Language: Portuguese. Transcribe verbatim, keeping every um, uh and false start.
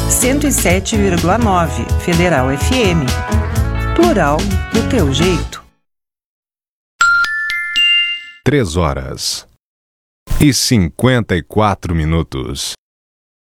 cento e sete vírgula nove Federal F M. Plural do teu jeito. Três horas e cinquenta e quatro minutos.